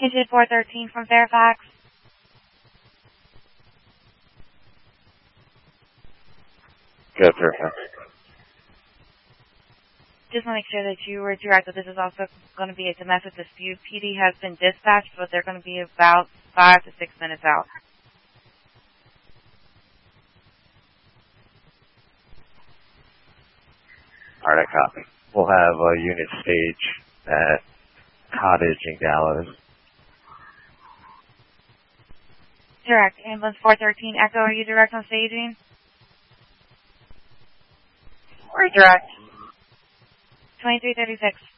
Engine 413 from Fairfax. Good, Fairfax. Just want to make sure that you were directed. This is also going to be a domestic dispute. PD has been dispatched, but they're going to be about 5 to 6 minutes out. All right, I copy. We'll have a unit stage at Cottage and Gallows. Direct. Ambulance 413 Echo, are you direct on staging? We're direct. 2336.